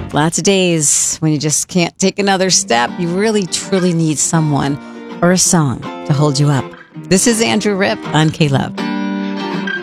Lots of days when you just can't take another step. You really, truly need someone or a song to hold you up. This is Andrew Ripp on K-Love.